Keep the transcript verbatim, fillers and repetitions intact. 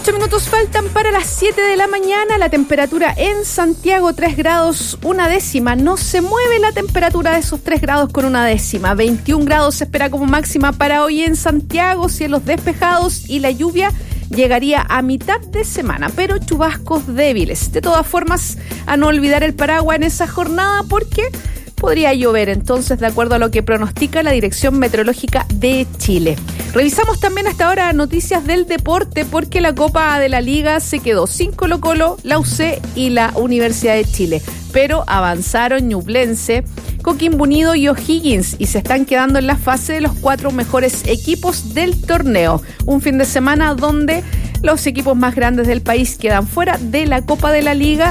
Ocho minutos faltan para las siete de la mañana. La temperatura en Santiago, tres grados, una décima. No se mueve la temperatura de esos tres grados con una décima. veintiún grados se espera como máxima para hoy en Santiago. Cielos despejados y la lluvia llegaría a mitad de semana, pero chubascos débiles. De todas formas, a no olvidar el paraguas en esa jornada porque podría llover, entonces, de acuerdo a lo que pronostica la Dirección Meteorológica de Chile. Revisamos también hasta ahora noticias del deporte porque la Copa de la Liga se quedó sin Colo-Colo, la U C y la Universidad de Chile, pero avanzaron Ñublense, Coquimbo Unido y O'Higgins y se están quedando en la fase de los cuatro mejores equipos del torneo. Un fin de semana donde los equipos más grandes del país quedan fuera de la Copa de la Liga